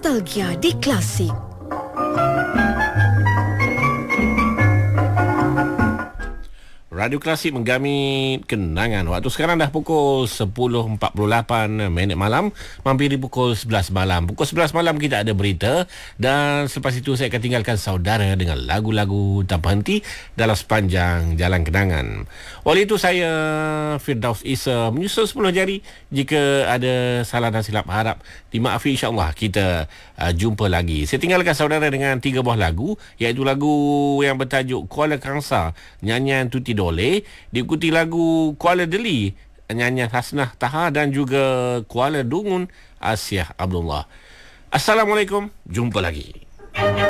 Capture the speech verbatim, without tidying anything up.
Nostalgia di Klasik. Radio Klasik menggami kenangan. Waktu sekarang dah pukul sepuluh empat puluh lapan minit malam, mampiri pukul sebelas malam. Pukul sebelas malam kita ada berita, dan selepas itu saya akan tinggalkan saudara dengan lagu-lagu tanpa henti dalam sepanjang jalan kenangan. Oleh itu saya, Firdaus Isa, menyusul sepuluh jari. Jika ada salah dan silap, harap dimaafi, insyaAllah kita uh, jumpa lagi. Saya tinggalkan saudara dengan tiga buah lagu, iaitu lagu yang bertajuk Kuala Kangsar, nyanyian Tuti Dole, diikuti lagu Kuala Deli, nyanyian Hasnah Taha, dan juga Kuala Dungun, Asyah Abdullah. Assalamualaikum, jumpa lagi.